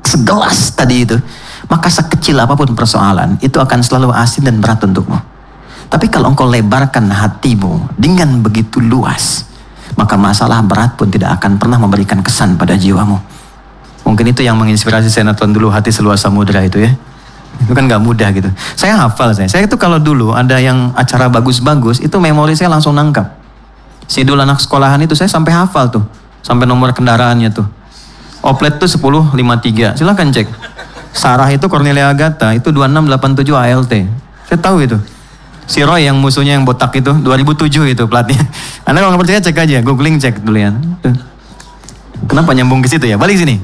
segelas tadi itu, maka sekecil apapun persoalan, itu akan selalu asin dan berat untukmu. Tapi kalau engkau lebarkan hatimu dengan begitu luas, maka masalah berat pun tidak akan pernah memberikan kesan pada jiwamu. Mungkin itu yang menginspirasi saya nonton dulu Hati Seluas Samudra itu ya. Itu kan gak mudah gitu. Saya hafal saya itu kalau dulu ada yang acara bagus-bagus, itu memori saya langsung nangkap. Sidul anak sekolahan itu saya sampai hafal tuh. Sampai nomor kendaraannya tuh. Oplet tuh 1053, silahkan cek. Sarah itu Cornelia Agatha, itu 2687 ALT. Saya tahu itu. Si Roy yang musuhnya yang botak itu 2007 itu platnya. Anda kalau nggak percaya cek aja, googling cek dulu ya. Kenapa nyambung ke situ ya? Balik sini.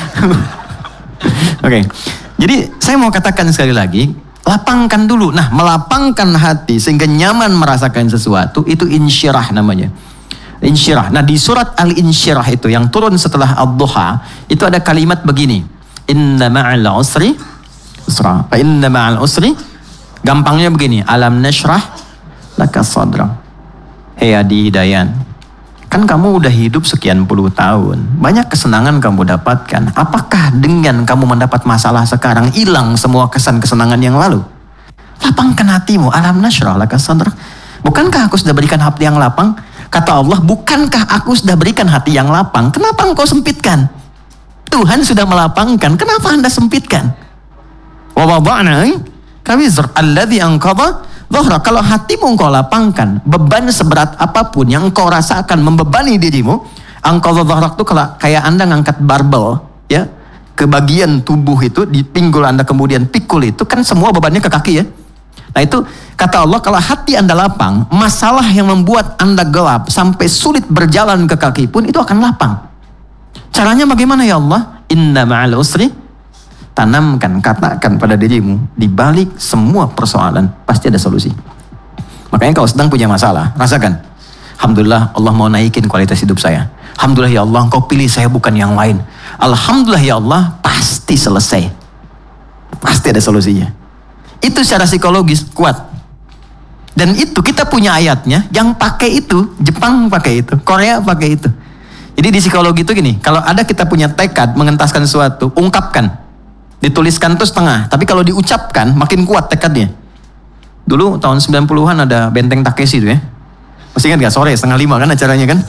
Oke. Jadi saya mau katakan sekali lagi, lapangkan dulu. Nah, melapangkan hati sehingga nyaman merasakan sesuatu itu insyirah namanya. Insyirah. Nah, di surat Al-Insyirah itu yang turun setelah Ad-Duha, itu ada kalimat begini. Inna ma'al usri usra. Fa inna ma'al usri, gampangnya begini, alam nashrah laka sadra. Hei Adi Dayan, kan kamu udah hidup sekian puluh tahun, banyak kesenangan kamu dapatkan. Apakah dengan kamu mendapat masalah sekarang hilang semua kesan kesenangan yang lalu? Lapangkan hatimu, alam nashrah laka sadra. Bukankah aku sudah berikan hati yang lapang? Kata Allah, bukankah aku sudah berikan hati yang lapang? Kenapa engkau sempitkan? Tuhan sudah melapangkan, kenapa Anda sempitkan? Wa wada'na kawizr alladhi anqadha dhahra. Kalau hatimu engkau lapangkan, beban seberat apapun yang engkau rasakan membebani dirimu, anqadha dhahrak itu kayak Anda ngangkat barbel ya, ke bagian tubuh itu, di pinggul Anda kemudian pikul itu kan semua bebannya ke kaki ya. Nah itu kata Allah, kalau hati Anda lapang, masalah yang membuat Anda gelap sampai sulit berjalan ke kaki pun itu akan lapang. Caranya bagaimana ya Allah? Inna ma'al usri, tanamkan, katakan pada dirimu, di balik semua persoalan pasti ada solusi. Makanya kalau sedang punya masalah, rasakan, alhamdulillah Allah mau naikin kualitas hidup saya. Alhamdulillah ya Allah, engkau pilih saya bukan yang lain. Alhamdulillah ya Allah, pasti selesai. Pasti ada solusinya. Itu secara psikologis kuat. Dan itu kita punya ayatnya, yang pakai itu, Jepang pakai itu, Korea pakai itu. Jadi di psikologi itu gini, kalau ada kita punya tekad mengentaskan sesuatu, ungkapkan. Dituliskan tuh setengah, tapi kalau diucapkan makin kuat tekadnya. Dulu tahun 90-an ada Benteng Takeshi itu ya. Masih ingat gak? Sore 4:30 kan acaranya kan.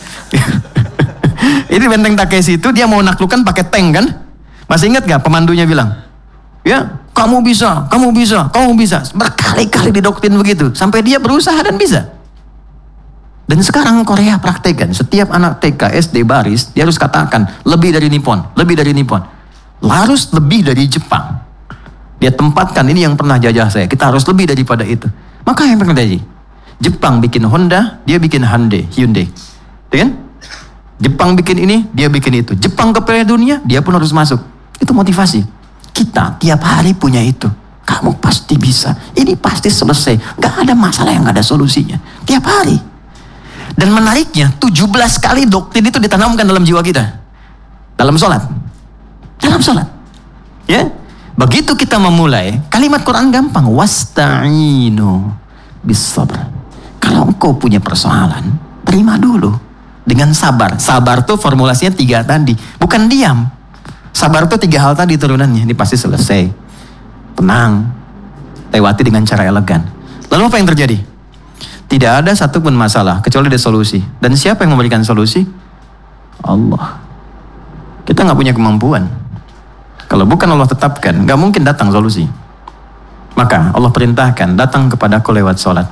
Ini Benteng Takeshi itu dia mau naklukkan pakai tank kan. Masih ingat gak pemandunya bilang? Ya, kamu bisa, kamu bisa, kamu bisa. Berkali-kali didoktrin begitu. Sampai dia berusaha dan bisa. Dan sekarang Korea praktekkan. Setiap anak TK, SD, baris, dia harus katakan lebih dari Nippon, lebih dari Nippon. Harus lebih dari Jepang. Dia tempatkan, ini yang pernah jajah saya, kita harus lebih daripada itu. Maka yang pernah terjadi, Jepang bikin Honda, dia bikin Hyundai. Kan? Jepang bikin ini, dia bikin itu. Jepang ke Piala Dunia, dia pun harus masuk. Itu motivasi. Kita tiap hari punya itu. Kamu pasti bisa, ini pasti selesai. Gak ada masalah yang gak ada solusinya. Tiap hari. Dan menariknya, 17 kali doktrin itu ditanamkan dalam jiwa kita. Dalam sholat. Dalam sholat. Ya. Begitu kita memulai, kalimat Quran gampang. Wasta'inu bis-sabr. Kalau engkau punya persoalan, terima dulu. Dengan sabar. Sabar tuh formulasinya 3 tadi. Bukan diam. Sabar tuh 3 hal tadi turunannya. Ini pasti selesai. Tenang. Lewati dengan cara elegan. Lalu apa yang terjadi? Tidak ada satupun masalah kecuali ada solusi. Dan siapa yang memberikan solusi? Allah. Kita gak punya kemampuan. Kalau bukan Allah tetapkan, gak mungkin datang solusi. Maka Allah perintahkan, datang kepadaku lewat sholat.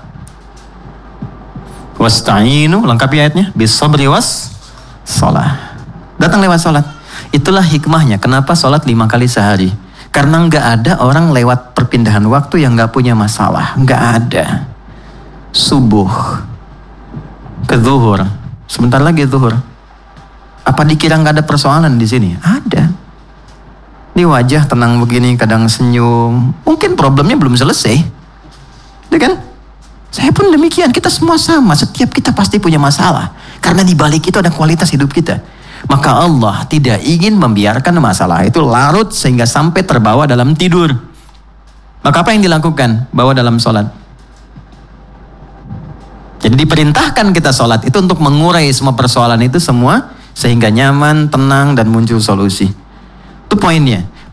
Wasta'inu, lengkapi ayatnya, bis-sabri was sholat. Datang lewat sholat. Itulah hikmahnya, kenapa sholat 5 kali sehari. Karena gak ada orang lewat perpindahan waktu yang gak punya masalah. Gak ada. Subuh ke zuhur, sebentar lagi zuhur. Apa dikira nggak ada persoalan di sini? Ada. Di wajah tenang begini, kadang senyum. Mungkin problemnya belum selesai, ya kan? Saya pun demikian. Kita semua sama. Setiap kita pasti punya masalah. Karena di balik itu ada kualitas hidup kita. Maka Allah tidak ingin membiarkan masalah itu larut sehingga sampai terbawa dalam tidur. Maka apa yang dilakukan? Bawa dalam sholat. Jadi diperintahkan kita sholat itu untuk mengurai semua persoalan itu semua sehingga nyaman, tenang dan muncul solusi. Itu poinnya.